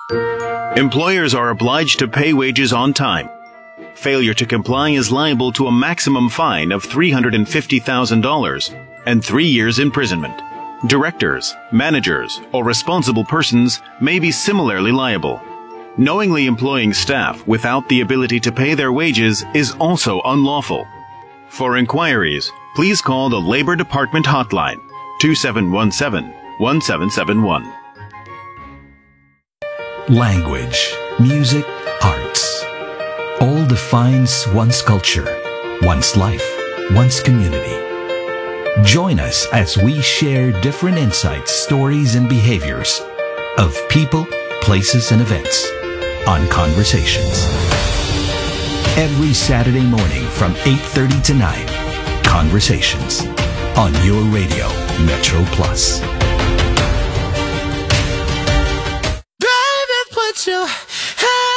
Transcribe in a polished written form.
Employers are obliged to pay wages on time. Failure to comply is liable to a maximum fine of $350,000 and 3 years imprisonment. Directors, managers, or responsible persons may be similarly liable. Knowingly employing staff without the ability to pay their wages is also unlawful. For inquiries, please call the Labor Department hotline 2717-1771. Language, music, arts. All defines one's culture, one's life, one's community. Join us as we share different insights, stories, and behaviors of people, places, and events on Conversations. Every Saturday morning from 8:30 to 9, Conversations on your radio, Metro Plus. Baby, put your